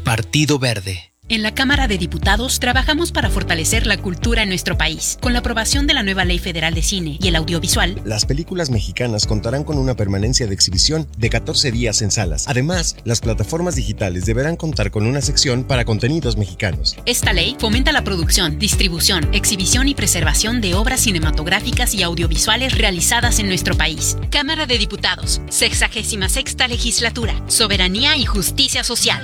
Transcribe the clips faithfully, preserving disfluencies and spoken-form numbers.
Partido Verde. En la Cámara de Diputados trabajamos para fortalecer la cultura en nuestro país. Con la aprobación de la nueva Ley Federal de Cine y el Audiovisual, las películas mexicanas contarán con una permanencia de exhibición de catorce días en salas. Además, las plataformas digitales deberán contar con una sección para contenidos mexicanos. Esta ley fomenta la producción, distribución, exhibición y preservación de obras cinematográficas y audiovisuales realizadas en nuestro país. Cámara de Diputados, sexagésima sexta Legislatura, Soberanía y Justicia Social.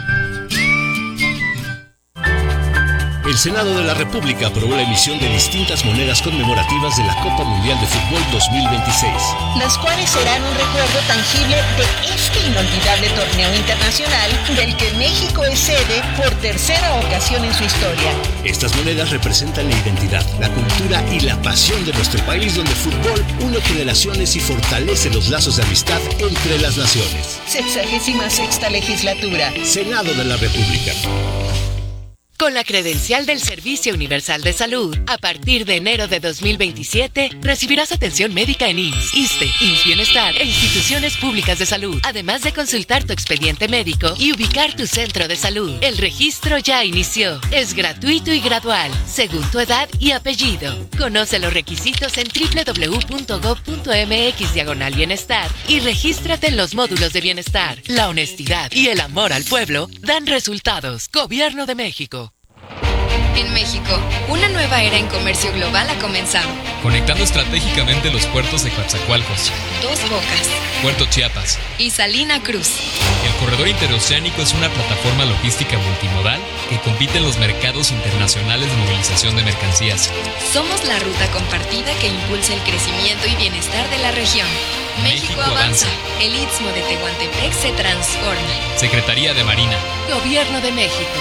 El Senado de la República aprobó la emisión de distintas monedas conmemorativas de la Copa Mundial de Fútbol dos mil veintiséis. Las cuales serán un recuerdo tangible de este inolvidable torneo internacional del que México es sede por tercera ocasión en su historia. Estas monedas representan la identidad, la cultura y la pasión de nuestro país, donde el fútbol une generaciones y fortalece los lazos de amistad entre las naciones. Sexagésima sexta Legislatura. Senado de la República. Con la credencial del Servicio Universal de Salud, a partir de enero de dos mil veintisiete, recibirás atención médica en I M S S, ISSSTE, I M S S Bienestar e instituciones públicas de salud, además de consultar tu expediente médico y ubicar tu centro de salud. El registro ya inició. Es gratuito y gradual, según tu edad y apellido. Conoce los requisitos en doble u doble u doble u punto gob punto eme equis diagonal bienestar y regístrate en los módulos de bienestar. La honestidad y el amor al pueblo dan resultados. Gobierno de México. En México, una nueva era en comercio global ha comenzado. Conectando estratégicamente los puertos de Coatzacoalcos, Dos Bocas, Puerto Chiapas y Salina Cruz. El corredor interoceánico es una plataforma logística multimodal que compite en los mercados internacionales de movilización de mercancías. Somos la ruta compartida que impulsa el crecimiento y bienestar de la región. México, México avanza. avanza. El Istmo de Tehuantepec se transforma. Secretaría de Marina. Gobierno de México.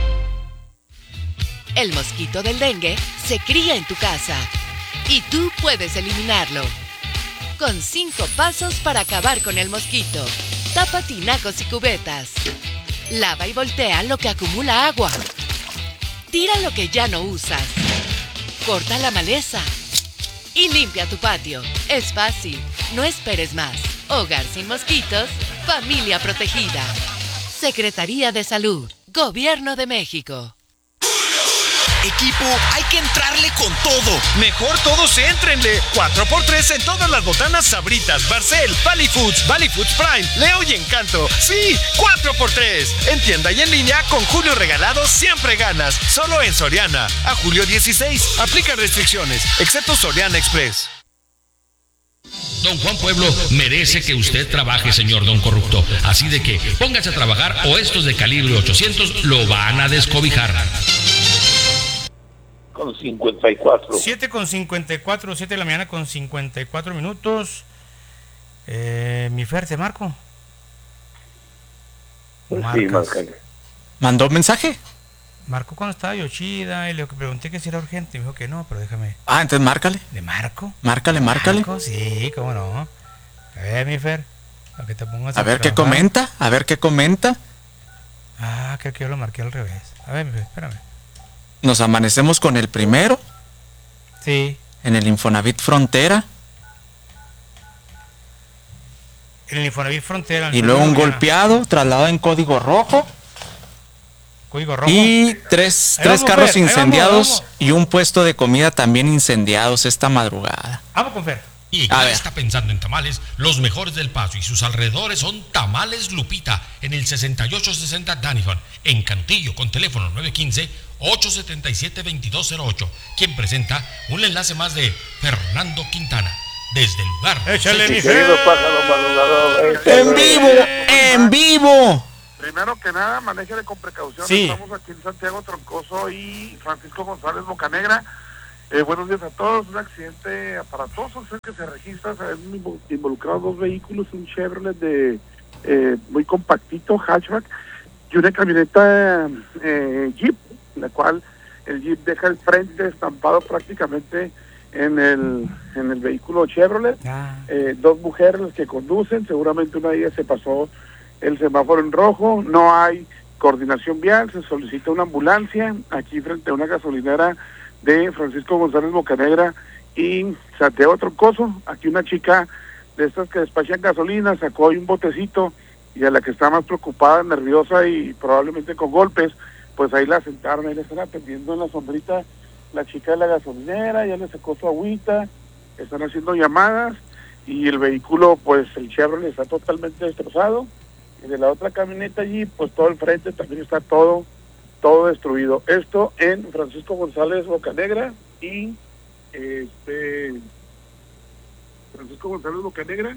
El mosquito del dengue se cría en tu casa y tú puedes eliminarlo. Con cinco pasos para acabar con el mosquito. Tapa tinacos y cubetas. Lava y voltea lo que acumula agua. Tira lo que ya no usas. Corta la maleza. Y limpia tu patio. Es fácil. No esperes más. Hogar sin mosquitos. Familia protegida. Secretaría de Salud. Gobierno de México. Equipo, hay que entrarle con todo. Mejor todos éntrenle. cuatro por tres en todas las botanas Sabritas, Barcel, Valley Foods, Valley Foods Prime, Leo y Encanto. Sí, cuatro por tres. En tienda y en línea, con Julio Regalado siempre ganas. Solo en Soriana. A julio dieciséis. Aplica restricciones, excepto Soriana Express. Don Juan Pueblo merece que usted trabaje, señor Don Corrupto. Así de que póngase a trabajar o estos de calibre ochocientos lo van a descobijar. Con cincuenta y cuatro. siete con cincuenta y cuatro, siete de la mañana con cincuenta y cuatro minutos. Eh, mi Fer, ¿te marco? Pues sí, márcale. ¿Mandó un mensaje? Marcó cuando estaba Yoshida y le pregunté que si era urgente. Me dijo que no, pero déjame. Ah, entonces márcale. ¿Le marco? Márcale, márcale. ¿Marco? Sí, cómo no. A ver, mi Fer, para que te pongas a, a ver qué comenta, a ver qué comenta. Ah, creo que yo lo marqué al revés. A ver, mi Fer, espérame. Nos amanecemos con el primero. Sí. En el Infonavit Frontera. En el Infonavit Frontera. Y luego un golpeado, trasladado en código rojo. Código rojo. Y tres, tres vamos, carros Fer, incendiados vamos, vamos. Y un puesto de comida también incendiados esta madrugada. Vamos con Fer. Y ya está pensando en tamales, los mejores del Paso y sus alrededores son Tamales Lupita, en el sesenta y ocho sesenta Daniford, en Cantillo, con teléfono nueve uno cinco, ocho siete siete, dos dos cero ocho, quien presenta un enlace más de Fernando Quintana, desde el lugar. ¡Échale, mi ¡En vivo! ¡En vivo! Primero que nada, manéjale con precaución. Sí. Estamos aquí en Santiago Troncoso y Francisco González Bocanegra. Eh, buenos días a todos. Un accidente aparatoso es el que se registra. Se han involucrado dos vehículos, un Chevrolet de eh, muy compactito, hatchback, y una camioneta eh, Jeep, la cual el Jeep deja el frente estampado prácticamente en el en el vehículo Chevrolet. Ah. Eh, dos mujeres las que conducen, seguramente una de ellas se pasó el semáforo en rojo. No hay coordinación vial, se solicita una ambulancia aquí frente a una gasolinera de Francisco González Bocanegra y Santiago Troncoso. Aquí una chica de estas que despachan gasolina sacó ahí un botecito y a la que está más preocupada, nerviosa y probablemente con golpes, pues ahí la sentaron, ahí la están atendiendo en la sombrita la chica de la gasolinera, ya le sacó su agüita, están haciendo llamadas y el vehículo, pues el Chevrolet está totalmente destrozado, y de la otra camioneta allí, pues todo el frente también está todo, todo destruido. Esto en Francisco González Bocanegra y este Francisco González Bocanegra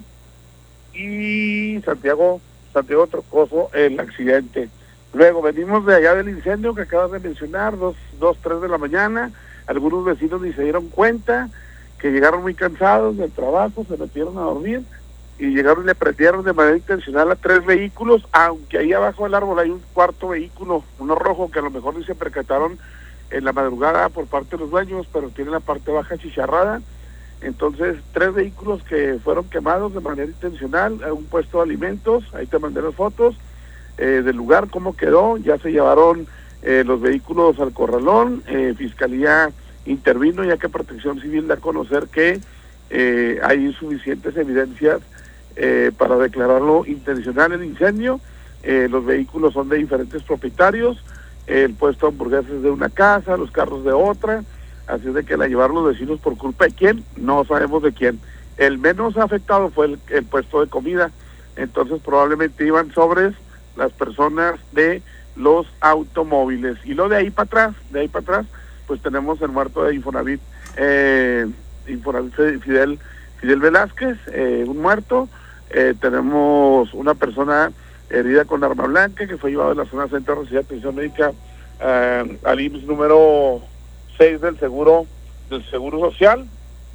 y Santiago, Santiago Trocoso, el accidente. Luego venimos de allá del incendio que acabas de mencionar, dos, dos, tres de la mañana, algunos vecinos ni se dieron cuenta, que llegaron muy cansados del trabajo, se metieron a dormir y llegaron y le prendieron de manera intencional a tres vehículos, aunque ahí abajo del árbol hay un cuarto vehículo, uno rojo, que a lo mejor ni se percataron en la madrugada por parte de los dueños, pero tiene la parte baja chicharrada. Entonces, tres vehículos que fueron quemados de manera intencional, un puesto de alimentos, ahí te mandé las fotos eh, del lugar, cómo quedó, ya se llevaron eh, los vehículos al corralón, eh, Fiscalía intervino ya que Protección Civil da a conocer que eh, hay insuficientes evidencias eh, para declararlo intencional el incendio. Eh, los vehículos son de diferentes propietarios, el puesto de hamburguesas es de una casa, los carros de otra, así es de que la llevaron los vecinos por culpa de quién, no sabemos de quién. El menos afectado fue el, el puesto de comida, entonces probablemente iban sobres las personas de los automóviles. Y lo de ahí para atrás, de ahí para atrás, pues tenemos el muerto de Infonavit, eh, Infonavit Fidel, Fidel Velázquez, eh, un muerto, eh, tenemos una persona herida con arma blanca que fue llevado de la zona centro a recibir atención médica eh, al I M S S número seis del seguro del seguro social.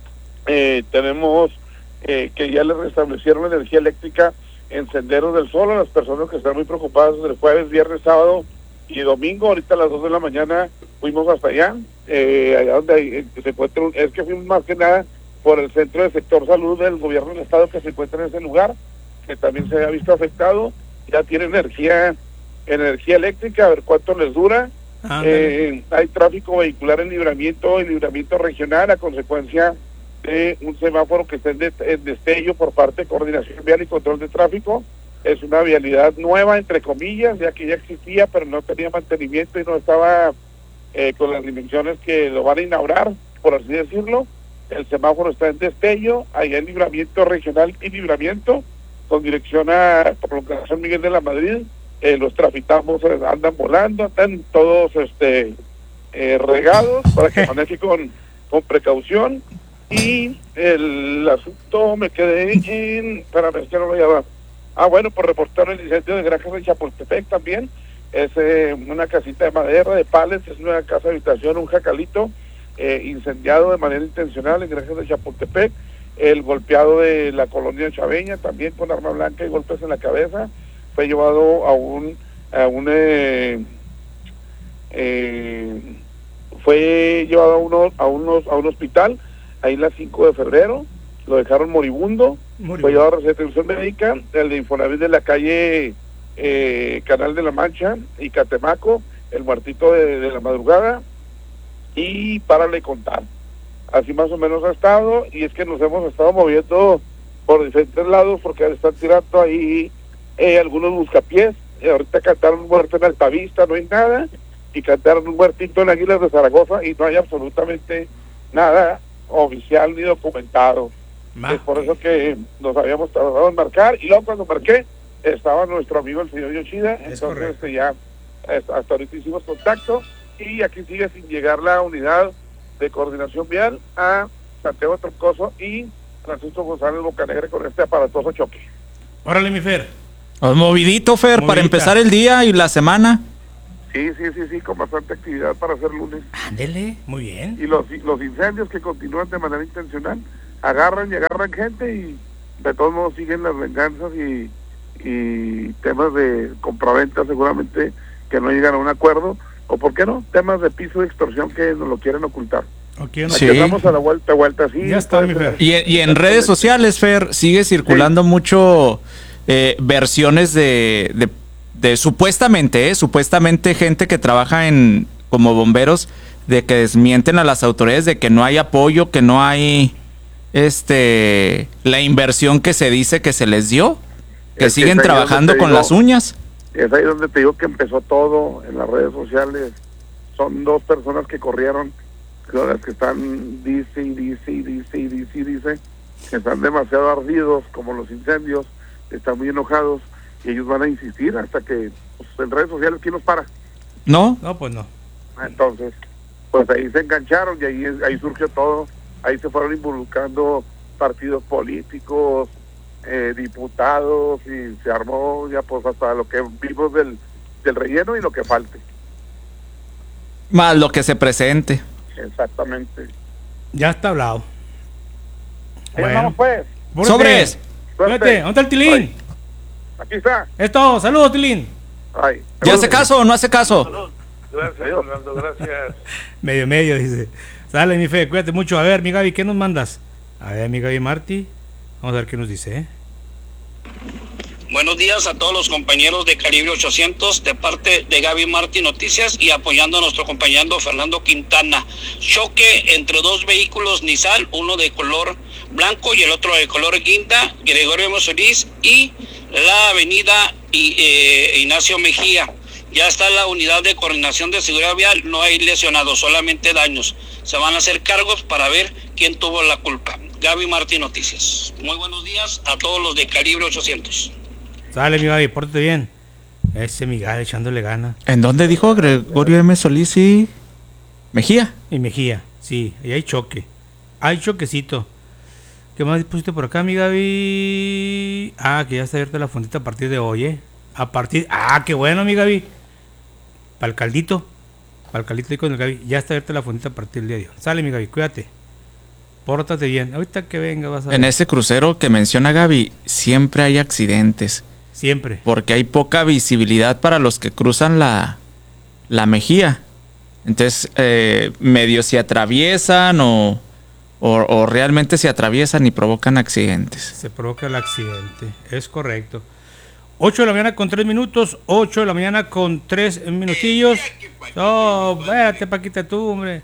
Eh, tenemos eh, que ya le restablecieron la energía eléctrica en Senderos del Sol a las personas que están muy preocupadas desde el jueves, viernes, sábado y domingo. Ahorita a las dos de la mañana fuimos hasta allá, eh, allá donde hay, eh, se encuentra, un, es que fuimos más que nada por el centro de sector salud del gobierno del estado que se encuentra en ese lugar, que también se ha visto afectado. Ya tiene energía energía eléctrica, a ver cuánto les dura. Ah, eh, hay tráfico vehicular en libramiento, en libramiento regional a consecuencia de un semáforo que está en, de, en destello por parte de Coordinación Vial y Control de Tráfico. Es una vialidad nueva, entre comillas, ya que ya existía, pero no tenía mantenimiento y no estaba eh, con las dimensiones que lo van a inaugurar, por así decirlo. El semáforo está en destello, allá en libramiento regional y libramiento, con dirección a Prolongación Miguel de la Madrid. Eh, los trafitamos, eh, andan volando, están todos este eh, regados para que maneje con, con precaución. Y el asunto me quedé en... Espérame, es que no lo llevaba. Ah, bueno, por reportar el incendio de Granjas de Chapultepec también. Es eh, una casita de madera, de pallets, es una casa de habitación, un jacalito, eh, incendiado de manera intencional en Granjas de Chapultepec. El golpeado de la colonia Chaveña, también con arma blanca y golpes en la cabeza, fue llevado a un... A un eh, eh, fue llevado a, uno, a, unos, a un hospital, ahí la cinco de febrero, lo dejaron moribundo, moribundo. Fue llevado a recepción médica, el de Infonavit de la calle eh, Canal de la Mancha y Catemaco, el muertito de, de la madrugada, y párale contar. Así más o menos ha estado, y es que nos hemos estado moviendo por diferentes lados, porque están tirando ahí eh, algunos buscapiés, y ahorita cantaron un muerto en Altavista, no hay nada, y cantaron un muertito en Águilas de Zaragoza, y no hay absolutamente nada oficial ni documentado. Ma es por eso que nos habíamos tardado en marcar, y luego cuando marqué estaba nuestro amigo el señor Yoshida, es entonces este, ya hasta ahorita hicimos contacto, y aquí sigue sin llegar la unidad de coordinación vial a Santiago Troncoso y Francisco González Bocanegra con este aparatoso choque. Órale, mi Fer. Movidito, Fer, Movidita. Para empezar el día y la semana. Sí, sí, sí, sí, con bastante actividad para hacer lunes. Ándele, muy bien. Y los, los incendios que continúan de manera intencional, agarran y agarran gente y de todos modos siguen las venganzas y, y temas de compraventa seguramente que no llegan a un acuerdo, o por qué no, temas de piso de extorsión que nos lo quieren ocultar. Okay, no. Sí. Estamos a la vuelta, vuelta, sí. Ya está, mi Fer. Y, y en redes sociales, Fer, sigue circulando sí. mucho eh, versiones de... de de supuestamente, eh, supuestamente gente que trabaja en como bomberos, de que desmienten a las autoridades de que no hay apoyo, que no hay este la inversión que se dice que se les dio. que siguen trabajando con digo, las uñas. Es ahí donde te digo que empezó todo en las redes sociales. Son dos personas que corrieron, las que están, dice y dice y dice y dice y dice, que están demasiado ardidos como los incendios, están muy enojados y ellos van a insistir hasta que pues, en redes sociales, ¿quién los para? No. No, pues no. Entonces, pues ahí se engancharon y ahí, ahí surgió todo. Ahí se fueron involucrando partidos políticos, eh, diputados, y se armó ya pues hasta lo que vimos del, del relleno y lo que falte. Más lo que se presente. Exactamente. Ya está hablado. Bueno, vamos pues. Sobres. Cuídate, ¿dónde está el Tilín? Ay. Aquí está. Es todo, saludos, Tilín. Ay. ¿Ya hace caso o no hace caso? Gracias, Fernando, gracias. Medio, medio, dice. Sale, mi Fe, cuídate mucho. A ver, mi Gaby, ¿qué nos mandas? A ver, mi Gaby Martí. Vamos a ver qué nos dice, ¿eh? Buenos días a todos los compañeros de Calibre ochocientos, de parte de Gaby Martí Noticias y apoyando a nuestro compañero Fernando Quintana. Choque entre dos vehículos Nissan, uno de color blanco y el otro de color guinda, Gregorio Solís y la avenida eh, Ignacio Mejía. Ya está la unidad de coordinación de seguridad vial, no hay lesionados, solamente daños. Se van a hacer cargos para ver quién tuvo la culpa. Gaby Martí Noticias. Muy buenos días a todos los de Calibre ochocientos. Sale, mi Gaby, pórtate bien. Ese mi Gaby echándole gana. ¿En dónde dijo Gregorio M. Solís y Mejía? Y Mejía, sí, y hay choque. Hay choquecito. ¿Qué más pusiste por acá, mi Gaby? Ah, que ya está abierta la fuentita a partir de hoy, ¿eh? A partir... Ah, qué bueno, mi Gaby. Para el caldito. Para el caldito y con el Gaby. Ya está abierta la fuentita a partir del día de hoy. Sale, mi Gaby, cuídate. Pórtate bien. Ahorita que venga vas a ver. En ese crucero que menciona Gaby, siempre hay accidentes. Siempre. Porque hay poca visibilidad para los que cruzan la, la Mejía. Entonces, eh, medio se atraviesan o, o, o realmente se atraviesan y provocan accidentes. Se provoca el accidente. Es correcto. ocho de la mañana con tres minutos. ocho de la mañana con tres minutillos. No, oh, espérate, Paquita, tú, hombre.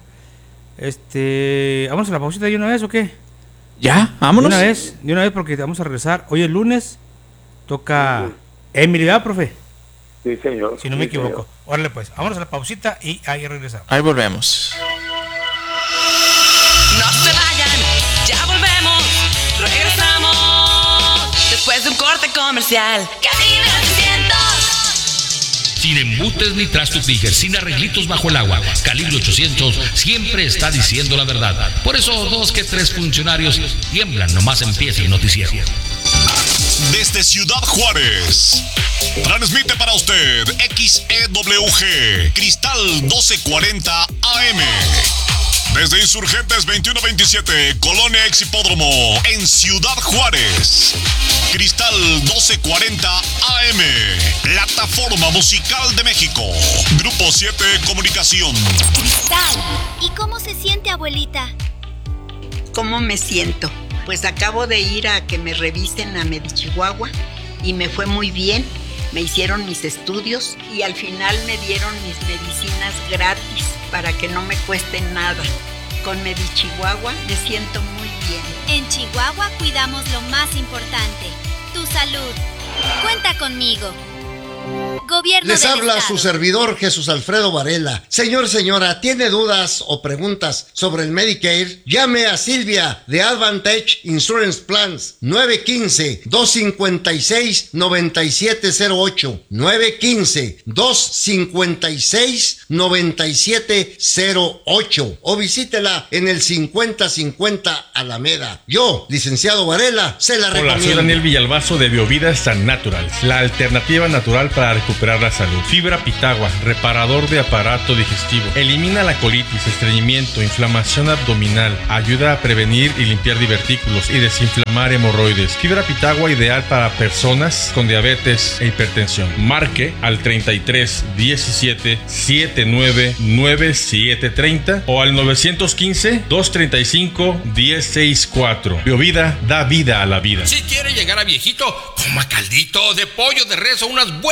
Este. ¿Vamos a la pausita de una vez o qué? Ya, vámonos. De una vez, de una vez porque vamos a regresar. Hoy es lunes. Toca Emily, ¿verdad, profe? Sí, señor. Si no sí, me equivoco. Señor. Órale, pues. Vámonos a la pausita y ahí regresamos. Ahí volvemos. No se vayan, ya volvemos. Regresamos después de un corte comercial. Calibre ochocientos. Sin embutes ni trastos Tiger, sin arreglitos bajo el agua. Calibre ochocientos siempre está diciendo la verdad. Por eso dos que tres funcionarios tiemblan nomás empieza el noticiero. Desde Ciudad Juárez, transmite para usted X E W G Cristal doce cuarenta A M. Desde Insurgentes veintiuno veintisiete, Colonia Ex Hipódromo, en Ciudad Juárez. Cristal doce cuarenta A M, Plataforma Musical de México. Grupo siete Comunicación. Cristal, ¿y cómo se siente, abuelita? ¿Cómo me siento? Pues acabo de ir a que me revisen a Medichihuahua y me fue muy bien. Me hicieron mis estudios y al final me dieron mis medicinas gratis para que no me cuesten nada. Con Medichihuahua me siento muy bien. En Chihuahua cuidamos lo más importante, tu salud. Cuenta conmigo. Gobierno Les del habla Estado. su servidor Jesús Alfredo Varela. Señor, señora, ¿tiene dudas o preguntas sobre el Medicare? Llame a Silvia de Advantage Insurance Plans nueve uno cinco, dos cinco seis, nueve siete cero ocho nueve uno cinco, dos cinco seis, nueve siete cero ocho o visítela en el cincuenta cincuenta Alameda. Yo, licenciado Varela, se la Hola, recomiendo. soy Daniel Villalbazo de Biovida San Natural, la alternativa natural para recuperar la salud. Fibra Pitagua, reparador de aparato digestivo. Elimina la colitis, estreñimiento, inflamación abdominal. Ayuda a prevenir y limpiar divertículos y desinflamar hemorroides. Fibra Pitagua ideal para personas con diabetes e hipertensión. Marque al treinta y tres diecisiete setenta y nueve noventa y siete treinta o al nueve uno cinco, dos treinta y cinco, diez sesenta y cuatro. Biovida da vida a la vida. Si quiere llegar a viejito, coma caldito de pollo de res o unas buenas almohadas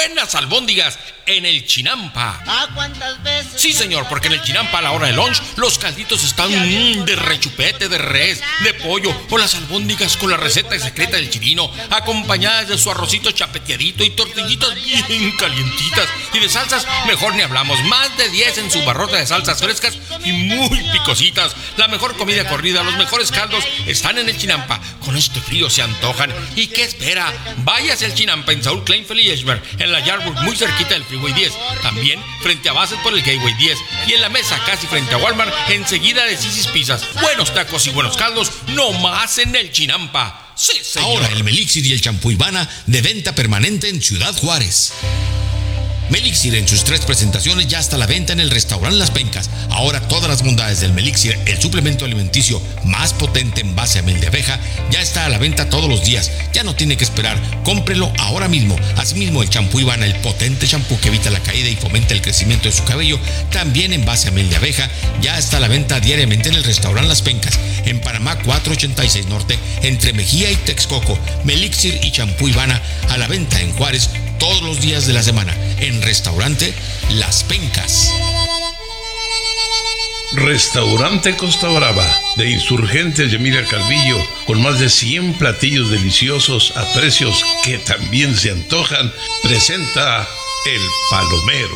albóndigas en el Chinampa. ¿Ah, cuántas veces? Sí, señor, porque en el Chinampa a la hora de lunch los calditos están mmm, de rechupete, de res, de pollo o las albóndigas con la receta secreta del chilino, acompañadas de su arrocito chapeteadito y tortillitas bien calientitas. Y de salsas, mejor ni hablamos. Más de diez en su barrota de salsas frescas y muy picositas. La mejor comida corrida, los mejores caldos están en el Chinampa. Con este frío se antojan. ¿Y qué espera? Váyase al Chinampa en Saúl Kleinfeld y Eschberg, en la Yardburg, muy cerquita del Freeway diez. También frente a Bassett por el Gateway diez. Y en la mesa casi frente a Walmart, enseguida de Sisi's Pizzas. Buenos tacos y buenos caldos, no más en el Chinampa. Sí, señor. Ahora el Melixir y el champú Ivana de venta permanente en Ciudad Juárez. Melixir en sus tres presentaciones ya está a la venta en el restaurante Las Pencas. Ahora todas las bondades del Melixir, el suplemento alimenticio más potente en base a miel de abeja, ya está a la venta todos los días. Ya no tiene que esperar, cómprelo ahora mismo. Asimismo el champú Ivana, el potente champú que evita la caída y fomenta el crecimiento de su cabello, también en base a miel de abeja, ya está a la venta diariamente en el restaurante Las Pencas, en Panamá cuatrocientos ochenta y seis Norte, entre Mejía y Texcoco. Melixir y champú Ivana a la venta en Juárez todos los días de la semana, en restaurante Las Pencas. Restaurante Costa Brava, de Insurgentes de Emilia Calvillo, con más de cien platillos deliciosos a precios que también se antojan, presenta El Palomero.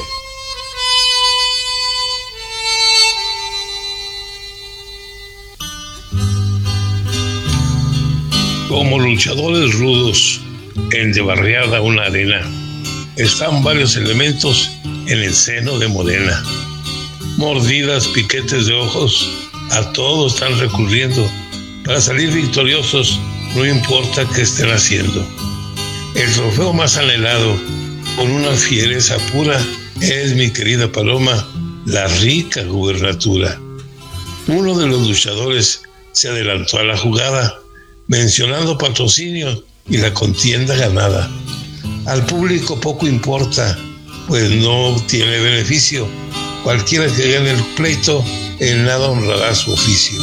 Como luchadores rudos en De Barriada una arena, están varios elementos en el seno de Morena. Mordidas, piquetes de ojos, a todos están recurriendo para salir victoriosos, no importa qué estén haciendo. El trofeo más anhelado, con una fiereza pura, es, mi querida Paloma, la rica gubernatura. Uno de los luchadores se adelantó a la jugada, mencionando patrocinio y la contienda ganada. Al público poco importa, pues no tiene beneficio. Cualquiera que gane el pleito, en nada honrará su oficio.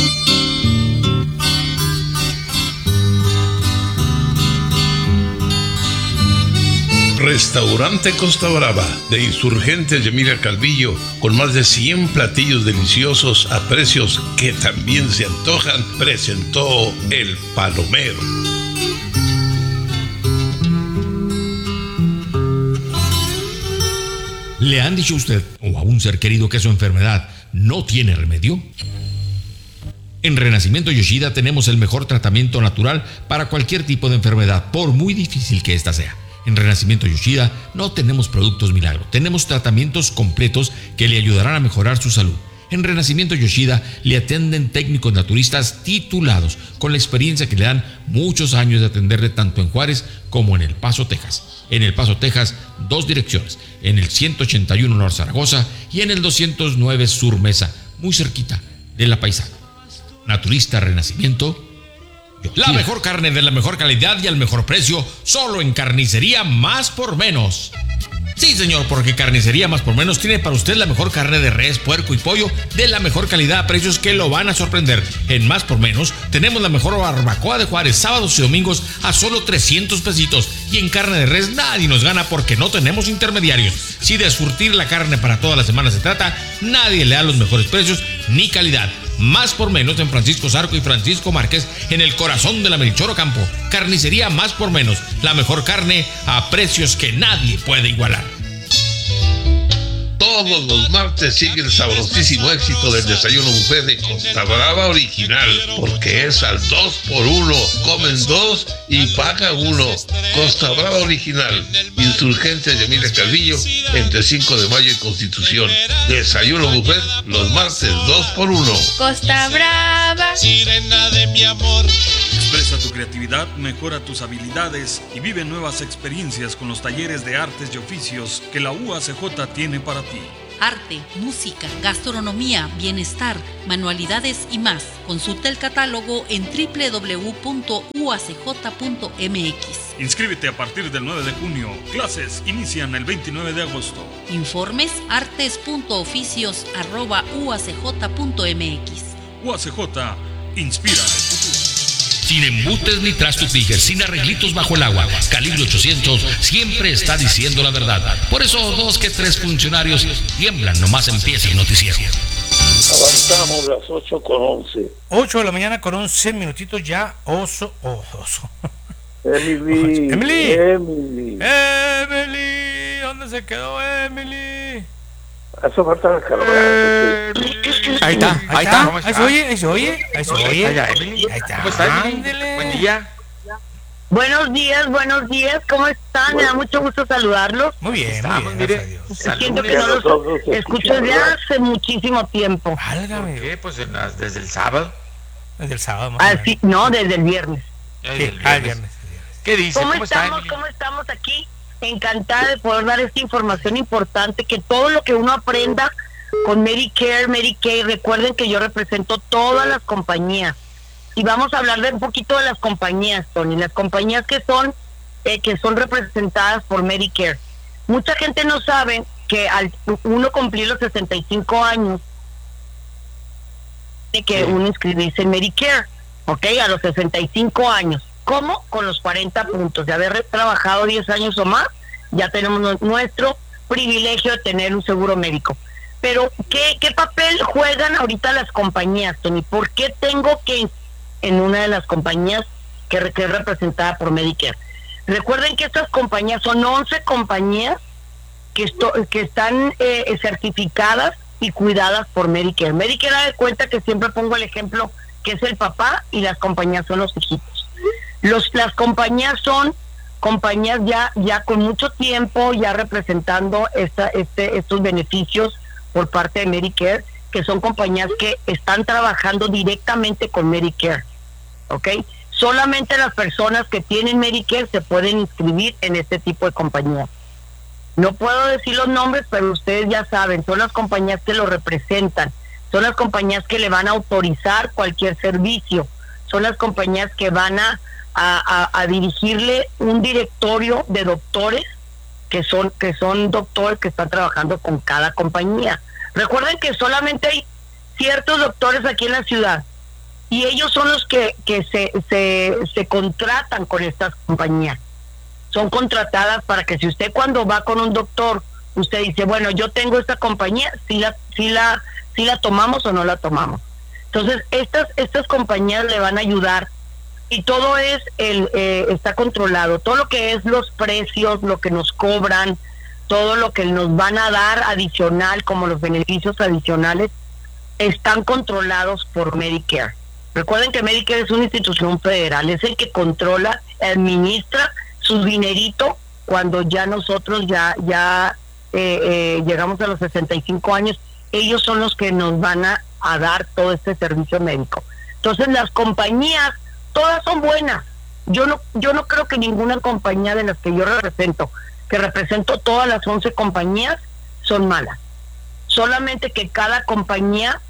Restaurante Costa Brava, de Insurgentes de Emilia Calvillo, con más de cien platillos deliciosos a precios que también se antojan, presentó El Palomero. ¿Le han dicho a usted o a un ser querido que su enfermedad no tiene remedio? En Renacimiento Yoshida tenemos el mejor tratamiento natural para cualquier tipo de enfermedad, por muy difícil que ésta sea. En Renacimiento Yoshida no tenemos productos milagro, tenemos tratamientos completos que le ayudarán a mejorar su salud. En Renacimiento Yoshida le atienden técnicos naturistas titulados, con la experiencia que le dan muchos años de atenderle tanto en Juárez como en El Paso, Texas. En El Paso, Texas, dos direcciones, en el ciento ochenta y uno Norte Zaragoza y en el doscientos nueve Sur Mesa, muy cerquita de La Paisana. Naturista Renacimiento Yoshida. La mejor carne de la mejor calidad y al mejor precio, solo en Carnicería Más por Menos. Sí, señor, porque Carnicería Más por Menos tiene para usted la mejor carne de res, puerco y pollo de la mejor calidad a precios que lo van a sorprender. En Más por Menos tenemos la mejor barbacoa de Juárez, sábados y domingos a solo trescientos pesitos. Y en carne de res nadie nos gana porque no tenemos intermediarios. Si de surtir la carne para toda la semana se trata, nadie le da los mejores precios ni calidad. Más por Menos en Francisco Zarco y Francisco Márquez, en el corazón de la Melchor Ocampo. Carnicería Más por Menos, la mejor carne a precios que nadie puede igualar. Todos los martes sigue el sabrosísimo éxito del desayuno buffet de Costa Brava Original, porque es al dos por uno, comen dos y paga uno. Costa Brava Original, Insurgentes de Emilia Calvillo, entre cinco de mayo y Constitución. Desayuno buffet los martes dos por uno. Costa Brava, sirena de mi amor. Expresa tu creatividad, mejora tus habilidades y vive nuevas experiencias con los talleres de artes y oficios que la U A C J tiene para ti. Arte, música, gastronomía, bienestar, manualidades y más. Consulta el catálogo en doble u doble u doble u punto u a c j punto m x. Inscríbete a partir del nueve de junio. Clases inician el veintinueve de agosto. Informes artes punto oficios arroba u a c j punto m x. U A C J inspira el futuro. Sin embustes ni trastos Tiger, sin arreglitos bajo el agua. Calibre ochocientos siempre está diciendo la verdad. Por eso dos que tres funcionarios tiemblan, nomás empieza el noticiero. Avanzamos las ocho con once. ocho de la mañana con once minutitos ya. Oso, oh, oso. Emily. Emily. Emily. Emily. ¿Dónde se quedó Emily? Eso falta el calor. Ahí está, ahí está. Ahí se oye, ahí se oye, ahí se oye. Ahí está, Emily. Ahí está. ¿Cómo estás, Emily? Ándele. Buen día. Buenos días, buenos días, ¿cómo están? Me da mucho gusto saludarlos. Muy bien, Estamos, muy bien, mire. gracias a Dios. Siento que no los escucho desde hace muchísimo tiempo. Válgame. ¿Por qué? Pues en las, desde el sábado. Desde el sábado, más Ah, sí, no, desde el viernes. Desde el Sí, ah, el viernes. viernes. ¿Qué dice? ¿Cómo, ¿Cómo está, estamos? Emily? ¿Cómo estamos aquí? Encantada de poder dar esta información importante, que todo lo que uno aprenda con Medicare, Medicaid, recuerden que yo represento todas las compañías. Y vamos a hablar de un poquito de las compañías, Tony, las compañías que son eh, que son representadas por Medicare. Mucha gente no sabe que al uno cumplir los sesenta y cinco años, tiene que uno inscribirse en Medicare, ¿ok? A los sesenta y cinco años. ¿Cómo? Con los cuarenta puntos. De haber trabajado diez años o más, ya tenemos nuestro privilegio de tener un seguro médico. Pero, ¿qué, qué papel juegan ahorita las compañías, Tony? ¿Por qué tengo que en una de las compañías que, que es representada por Medicare? Recuerden que estas compañías son once compañías que, esto, que están eh, certificadas y cuidadas por Medicare. Medicare da de cuenta que siempre pongo el ejemplo que es el papá y las compañías son los hijitos. Los, las compañías son compañías ya ya con mucho tiempo ya representando esta, este, estos beneficios por parte de Medicare, que son compañías que están trabajando directamente con Medicare, ¿ok? Solamente las personas que tienen Medicare se pueden inscribir en este tipo de compañías. No puedo decir los nombres, pero ustedes ya saben, son las compañías que lo representan, son las compañías que le van a autorizar cualquier servicio, son las compañías que van a, a, a, a dirigirle un directorio de doctores que son que son doctores que están trabajando con cada compañía. Recuerden que solamente hay ciertos doctores aquí en la ciudad y ellos son los que, que se, se, se contratan con estas compañías. Son contratadas para que si usted cuando va con un doctor, usted dice, bueno, yo tengo esta compañía, si la, si la, si la tomamos o no la tomamos. Entonces, estas, estas compañías le van a ayudar y todo es el eh, está controlado, todo lo que es los precios, lo que nos cobran, todo lo que nos van a dar adicional, como los beneficios adicionales, están controlados por Medicare. Recuerden que Medicare es una institución federal, es el que controla, administra su dinerito cuando ya nosotros ya ya eh, eh, llegamos a los sesenta y cinco años, ellos son los que nos van a, a dar todo este servicio médico. Entonces las compañías todas son buenas. Yo no yo no creo que ninguna compañía de las que yo represento, que represento todas las once compañías, son malas. Solamente que cada compañía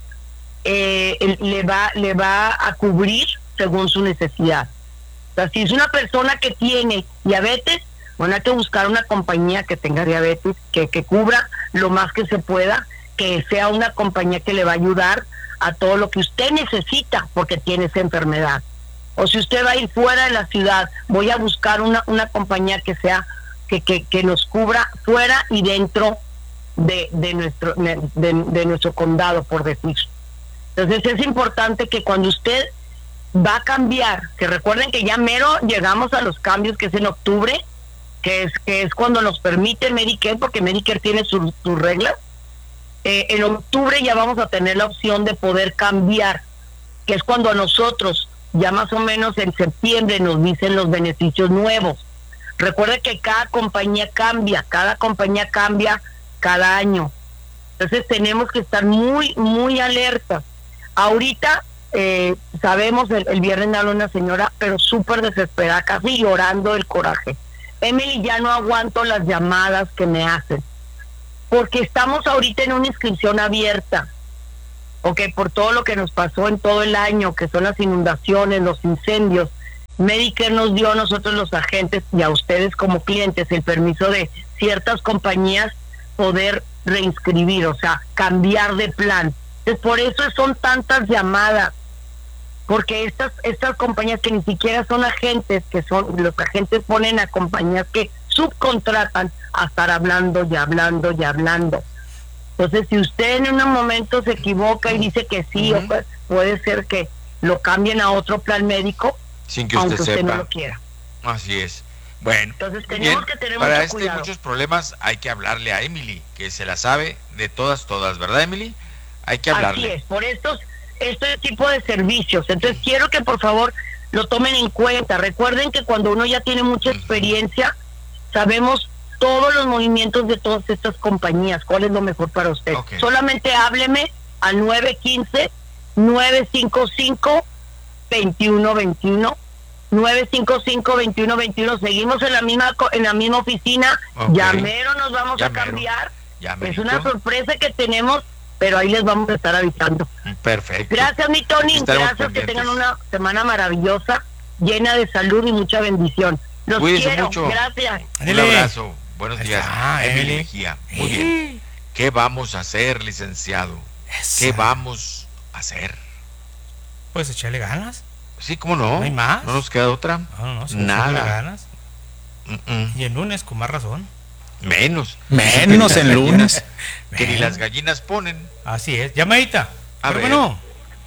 eh, le va le va a cubrir según su necesidad. O sea, si es una persona que tiene diabetes, bueno, hay que buscar una compañía que tenga diabetes, que, que cubra lo más que se pueda, que sea una compañía que le va a ayudar a todo lo que usted necesita porque tiene esa enfermedad. O si usted va a ir fuera de la ciudad, voy a buscar una, una compañía que sea que, que, que nos cubra fuera y dentro de, de nuestro de, de nuestro condado, por decir. Entonces es importante que cuando usted va a cambiar, que recuerden que ya mero llegamos a los cambios, que es en octubre, que es que es cuando nos permite Medicare, porque Medicare tiene sus su reglas. Eh, en octubre ya vamos a tener la opción de poder cambiar, que es cuando nosotros ya más o menos en septiembre nos dicen los beneficios nuevos. Recuerde que cada compañía cambia, cada compañía cambia cada año. Entonces tenemos que estar muy, muy alertas. Ahorita eh, sabemos, el, el viernes me habló una señora, pero súper desesperada, casi llorando del coraje. Emily, ya no aguanto las llamadas que me hacen, porque estamos ahorita en una inscripción abierta. Ok, por todo lo que nos pasó en todo el año, que son las inundaciones, los incendios, Medicare nos dio a nosotros los agentes y a ustedes como clientes el permiso de ciertas compañías poder reinscribir, o sea, cambiar de plan. Entonces, por eso son tantas llamadas. porque estas estas compañías que ni siquiera son agentes, que son los agentes ponen a compañías que subcontratan a estar hablando y hablando y hablando. Entonces, si usted en un momento se equivoca y dice que sí, uh-huh. o pues, puede ser que lo cambien a otro plan médico, sin que aunque usted, usted sepa. no lo quiera. Así es. Bueno, entonces tenemos bien. que tener Para mucho este cuidado. muchos problemas hay que hablarle a Emily, que se la sabe de todas, todas, ¿verdad, Emily? Hay que hablarle. Así es, por estos, este tipo de servicios. Entonces quiero que por favor lo tomen en cuenta. Recuerden que cuando uno ya tiene mucha experiencia, sabemos todos los movimientos de todas estas compañías, cuál es lo mejor para usted. Okay. Solamente hábleme al nueve uno cinco, nueve cinco cinco, dos uno dos uno, nueve cinco cinco, dos uno dos uno. Seguimos en la misma en la misma oficina. Okay. Ya mero nos vamos ya a mero. cambiar. Ya es una sorpresa que tenemos, pero ahí les vamos a estar avisando. Perfecto. Gracias, mi Tony. Estaremos Gracias, pendientes. que tengan una semana maravillosa, llena de salud y mucha bendición. Los Cuídense quiero. mucho. Gracias. Un abrazo. Buenos días. Ah, Emily Mejía. Muy bien. ¿Qué vamos a hacer, licenciado? Esa. ¿Qué vamos a hacer? Pues echarle ganas. Sí, ¿cómo no? No hay más. No nos queda otra. No, no, sí, nada. Ganas. Uh-uh. Y el lunes, con más razón. Menos. Menos el lunes. Que ni las gallinas ponen. Así es. Llamadita. A Pero ver. bueno.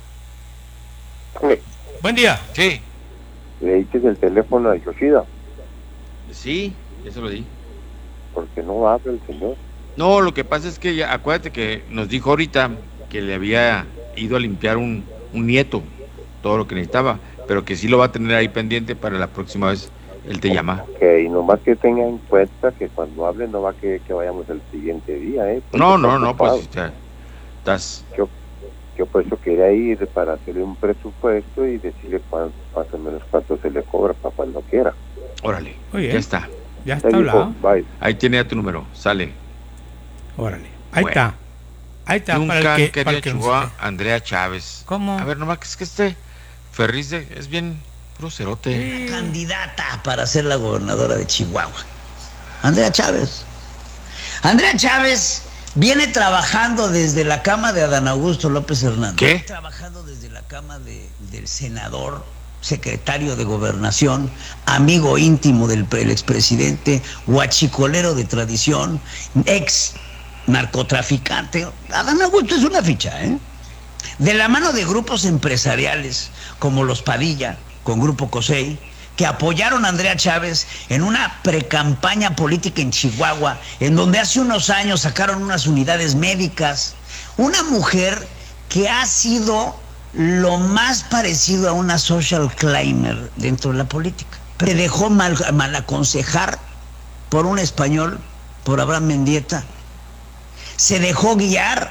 Sí. Buen día. Sí. Le dices el teléfono a Yoshida. Sí, eso lo di. Porque no habla el señor. No, lo que pasa es que ya, acuérdate que nos dijo ahorita que le había ido a limpiar un, un nieto, todo lo que necesitaba, pero que sí lo va a tener ahí pendiente para la próxima vez él te llama. Ok, nomás que tenga en cuenta que cuando hable no va a querer que vayamos el siguiente día, ¿eh? Porque No, está no, no, ocupado. pues ya, estás... Yo, yo por eso quería ir para hacerle un presupuesto y decirle cuánto, más o menos cuánto se le cobra para cuando quiera. Órale, Muy bien. ya está. Ya está hablado. Bye. Ahí tiene ya tu número, sale. Órale, ahí Bueno. está. Ahí está. Nunca para el que, han querido para el que chugar nos- a Andrea Chávez. ¿Cómo? A ver, nomás que es que este Ferriz de- es bien groserote. Candidata para ser la gobernadora de Chihuahua, Andrea Chávez. Andrea Chávez viene trabajando desde la cama de Adán Augusto López Hernández. ¿Qué? Viene trabajando desde la cama de, del senador, secretario de Gobernación, amigo íntimo del pre- el expresidente, huachicolero de tradición, ex narcotraficante. Adán Augusto es una ficha, ¿eh? De la mano de grupos empresariales como los Padilla, con Grupo COSEI, que apoyaron a Andrea Chávez en una precampaña política en Chihuahua, en donde hace unos años sacaron unas unidades médicas. Una mujer que ha sido lo más parecido a una social climber dentro de la política. Se dejó mal, mal aconsejar por un español, por Abraham Mendieta. Se dejó guiar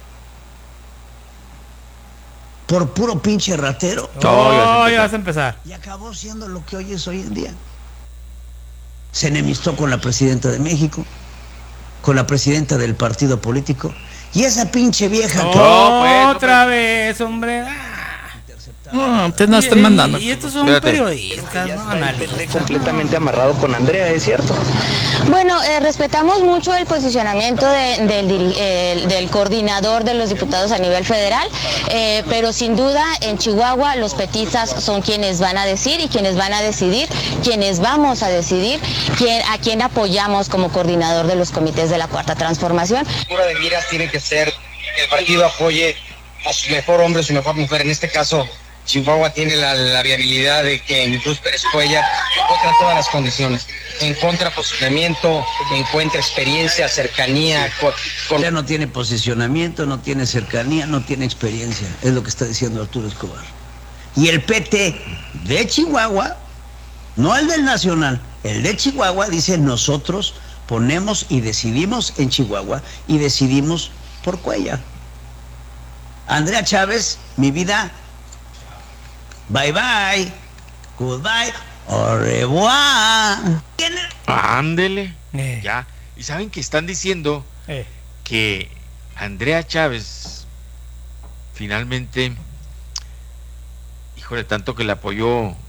por puro pinche ratero. Oh, ya vas a empezar. Y acabó siendo lo que hoy es hoy en día. Se enemistó con la presidenta de México, con la presidenta del partido político, y esa pinche vieja que... Otra vez, hombre. Ah. No, ustedes no Y- están mandando. Y estos son Espérate. periodistas, no analistas. completamente amarrado con Andrea, ¿es cierto? Bueno, eh, respetamos mucho el posicionamiento de- del, diri- eh, del coordinador de los diputados a nivel federal, eh, pero sin duda en Chihuahua los petistas son quienes van a decir y quienes van a decidir, quienes vamos a decidir quién, a quién apoyamos como coordinador de los comités de la Cuarta Transformación. La figura de miras tiene que ser que el partido apoye a su mejor hombre, su mejor mujer. En este caso, Chihuahua tiene la, la viabilidad de que Luz Pérez Cuellar encuentre todas las condiciones. Encuentra posicionamiento, encuentra experiencia, cercanía. Con, con... Ya no tiene posicionamiento, no tiene cercanía, no tiene experiencia. Es lo que está diciendo Arturo Escobar. Y el P T de Chihuahua, no el del Nacional, el de Chihuahua dice: nosotros ponemos y decidimos en Chihuahua y decidimos por Cuellar. Andrea Chávez, mi vida, bye bye, goodbye, au revoir. Ándele, Eh. ya. Y saben que están diciendo Eh. que Andrea Chávez finalmente, híjole, tanto que le apoyó